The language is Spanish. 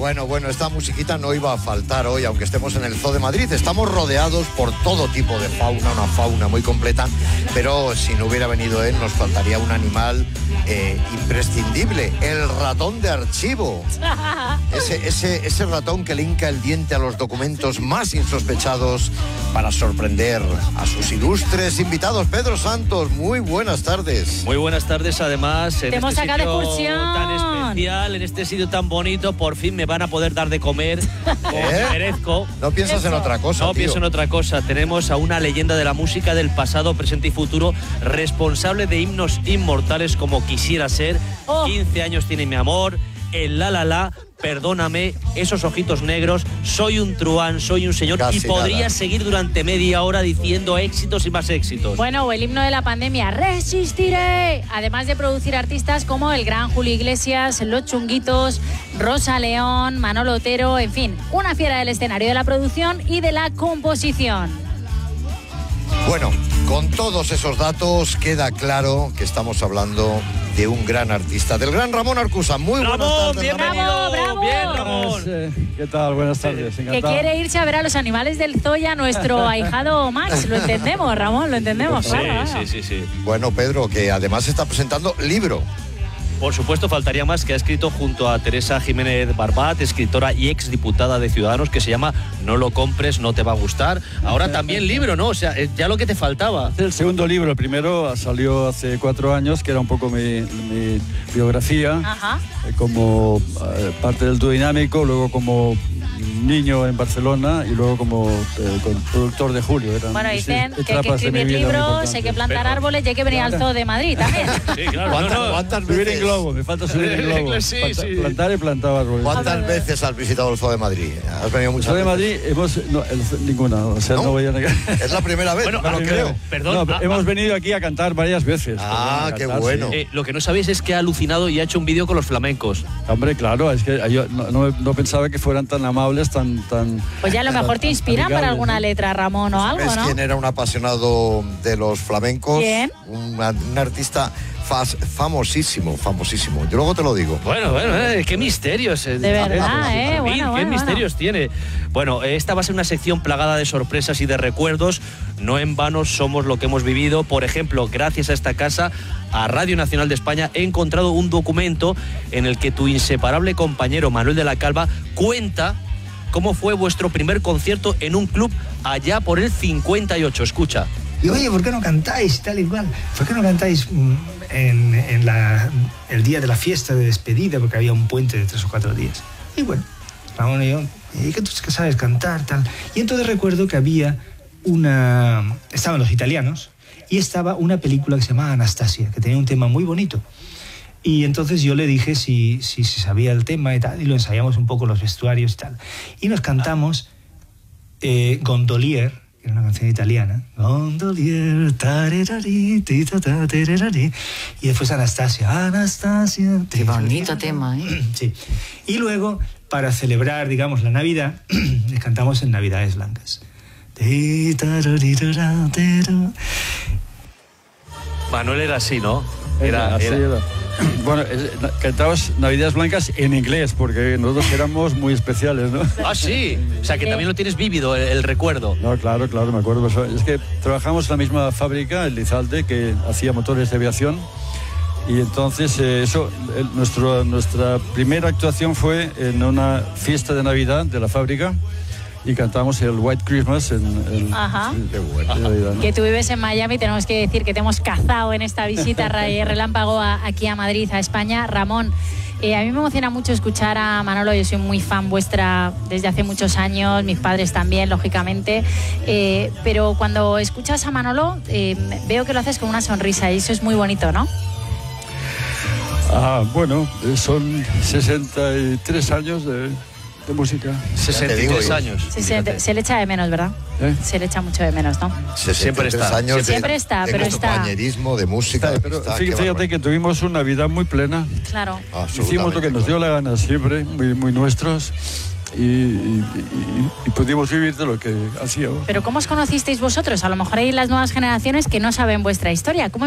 Bueno, esta musiquita no iba a faltar hoy, aunque estemos en el Zoo de Madrid. Estamos rodeados por todo tipo de fauna, una fauna muy completa, pero si no hubiera venido él, nos faltaría un animal imprescindible, el ratón de archivo. Ese ratón que le hinca el diente a los documentos más insospechados para sorprender a sus ilustres invitados. Pedro Santos, muy buenas tardes. Muy buenas tardes, además, en hemos este sacado sitio excursión tan especial, en este sitio tan bonito, por fin me van a poder dar de comer como merezco. No piensas en otra cosa, No tío. pienso en otra cosa. Tenemos a una leyenda de la música del pasado, presente y futuro, responsable de himnos inmortales como Quisiera Ser, 15 años tiene mi amor, el La La La, Perdóname, Esos ojitos negros, Soy un truán, Soy un señor. Casi y podría nada. seguir durante media hora diciendo éxitos y más éxitos. Bueno, o el himno de la pandemia, Resistiré. Además de producir artistas como el gran Julio Iglesias, Los Chunguitos, Rosa León, Manolo Otero, en fin, una fiera del escenario, de la producción y de la composición. Bueno, con todos esos datos queda claro que estamos hablando de un gran artista, del gran Ramón Arcusa. Muy buenas Ramón, tardes, bienvenido. Bravo. Bien, Ramón. ¿Qué tal? Buenas tardes. Que Encantado. quiere irse a ver a los animales del zoo y a nuestro ahijado Max. Lo entendemos, Ramón, lo entendemos. Claro. Sí. Bueno, Pedro, que además está presentando libro. Por supuesto, faltaría más, que ha escrito junto a Teresa Jiménez Barbat, escritora y exdiputada de Ciudadanos, que se llama No lo compres, no te va a gustar. Ahora también libro, ¿no? O sea, ya lo que te faltaba. El segundo libro, el primero salió hace 4 años, que era un poco mi biografía, Ajá. como parte del dúo dinámico, luego como niño en Barcelona y luego como productor de Julio. Eran Bueno, dicen que hay que etapas de mi escribir vida muy libros, importantes. hay que plantar árboles y hay que venir al zoo de Madrid también. Sí, claro. ¿Cuántas Subir en veces, globo, me falta subir en globo. Sí. Plantar y plantar árboles. ¿cuántas veces has visitado el Zoo de Madrid? ¿Has venido El muchas Zoo de veces? Madrid ninguna, o sea, ¿No? no voy a negar. Es la primera vez, Bueno, no lo creo. Perdón. No, hemos venido aquí a cantar varias veces. Ah, A qué cantar, bueno. sí. Lo que no sabéis es que ha alucinado y ha hecho un vídeo con los flamencos. Hombre, claro, es que yo no pensaba que fueran tan amables, tan Pues ya a lo mejor te inspiran para amigables, alguna ¿no? letra, Ramón, o algo, ¿Ves ¿no? quién era un apasionado de los flamencos? ¿Quién? Un artista famosísimo. Yo luego te lo digo. Bueno, qué misterios. De verdad, bueno, qué bueno. misterios tiene. Bueno, esta va a ser una sección plagada de sorpresas y de recuerdos. No en vano somos lo que hemos vivido. Por ejemplo, gracias a esta casa, a Radio Nacional de España, he encontrado un documento en el que tu inseparable compañero Manuel de la Calva cuenta cómo fue vuestro primer concierto en un club allá por el 58. Escucha. Y oye, ¿por qué no cantáis? Tal y cual. ¿Por qué no cantáis el día de la fiesta de despedida? Porque había un puente de 3 o 4 días. Y bueno, Ramón y yo, ¿y qué tú que sabes cantar? Tal. Y entonces recuerdo que había estaban los italianos y estaba una película que se llamaba Anastasia, que tenía un tema muy bonito. Y entonces yo le dije si se sabía el tema y tal, y lo ensayamos un poco los vestuarios y tal. Y nos cantamos Gondolier, que era una canción italiana. Gondolier, tarerari, titata, tererari. Y después Anastasia. Qué bonito tema, ¿eh? Sí. Y luego, para celebrar, digamos, la Navidad, les cantamos en Navidades Blancas. Manuel era así, ¿no? Así era. Bueno, cantábamos Navidades Blancas en inglés, porque nosotros éramos muy especiales, ¿no? Ah, sí. O sea, que también lo tienes vívido, el recuerdo. No, claro, me acuerdo. Es que trabajamos en la misma fábrica, el Lizalde, que hacía motores de aviación. Y entonces nuestra primera actuación fue en una fiesta de Navidad de la fábrica y cantamos el White Christmas Ajá. Qué bueno. Navidad, ¿no? Que tú vives en Miami, tenemos que decir que te hemos cazado en esta visita relámpago aquí a Madrid, a España. Ramón, a mí me emociona mucho escuchar a Manolo, yo soy muy fan vuestra desde hace muchos años, mis padres también, lógicamente, pero cuando escuchas a Manolo veo que lo haces con una sonrisa y eso es muy bonito, ¿no? Bueno, son 63 años de música. 63 años. Se le echa de menos, ¿verdad? Se le echa mucho de menos, ¿no? Siempre está. Años Siempre está, de pero está. compañerismo, de música. Pero fíjate que tuvimos una vida muy plena. Claro. Hicimos lo que nos dio la gana siempre, muy nuestros. Y pudimos vivir de lo que hacíamos. Pero ¿cómo os conocisteis vosotros? A lo mejor hay las nuevas generaciones que no saben vuestra historia. ¿Cómo